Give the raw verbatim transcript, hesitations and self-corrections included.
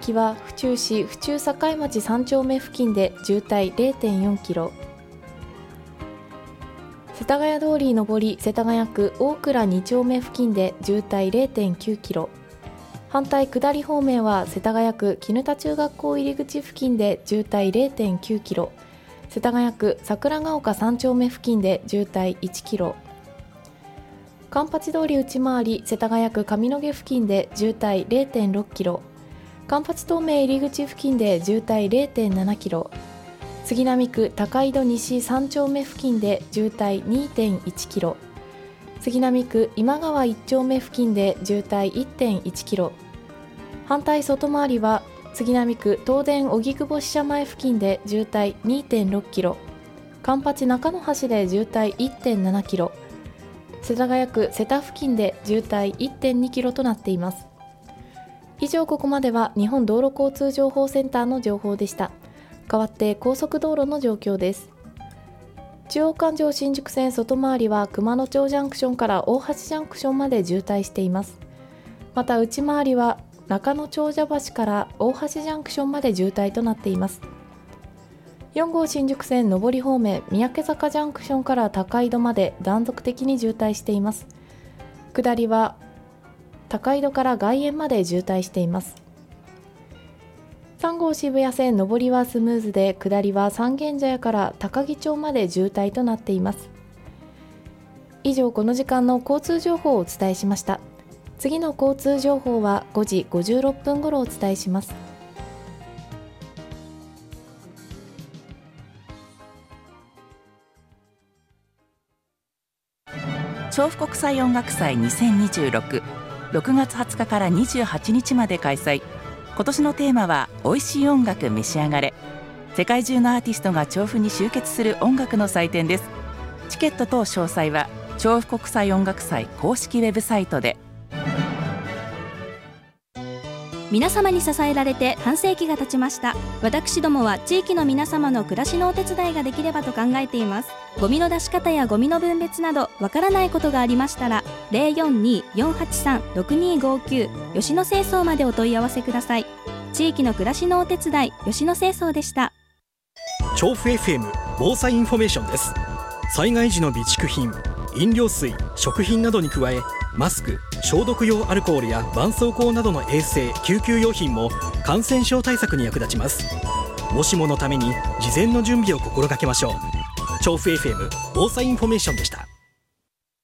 きは府中市府中境町さん丁目付近で渋滞 れいてんよんキロ、世田谷通り上り世田谷区大倉に丁目付近で渋滞 れいてんきゅうキロ、反対下り方面は世田谷区絹田中学校入り口付近で渋滞 れいてんきゅうキロ、世田谷区桜ヶ丘さん丁目付近で渋滞いちキロ、環八通り内回り世田谷区上野毛付近で渋滞 れいてんろっキロ、環八東名入り口付近で渋滞 れいてんななキロ、杉並区高井戸西さん丁目付近で渋滞 にてんいちキロ、杉並区今川いち丁目付近で渋滞 いってんいちキロ、反対外回りは杉並区東電荻窪支社前付近で渋滞 にてんろっキロ、環八中野橋で渋滞 いってんななキロ、世田谷区瀬田付近で渋滞 いってんにキロとなっています。以上、ここまでは日本道路交通情報センターの情報でした。代わって高速道路の状況です。中央環状新宿線外回りは熊野町ジャンクションから大橋ジャンクションまで渋滞しています。また内回りは中野長者橋から大橋ジャンクションまで渋滞となっています。よん号新宿線上り方面三宅坂ジャンクションから高井戸まで断続的に渋滞しています。下りは高井戸から外苑まで渋滞しています。さん号渋谷線上りはスムーズで下りは三軒茶屋から高木町まで渋滞となっています。以上、この時間の交通情報をお伝えしました。次の交通情報はごじごじゅうろっぷん頃お伝えします。 調布国際音楽祭にせんにじゅうろく、ろくがつはつかからにじゅうはちにちまで開催。今年のテーマは美味しい音楽召し上がれ。世界中のアーティストが調布に集結する音楽の祭典です。チケット等詳細は調布国際音楽祭公式ウェブサイトで。 皆様に支えられて半世紀が経ちました。私どもは地域の皆様の暮らしのお手伝いができればと考えています。ゴミの出し方やゴミの分別などわからないことがありましたら ゼロよんにーよんはちさんろくにーごきゅう 吉野清掃までお問い合わせください。地域の暮らしのお手伝い、吉野清掃でした。 調布 エフエム 防災インフォメーションです。災害時の備蓄品、飲料水、食品などに加えマスク、消毒用アルコールや絆創膏などの衛生・救急用品も感染症対策に役立ちます。もしものために事前の準備を心がけましょう。調布 エフエム 防災インフォメーションでした。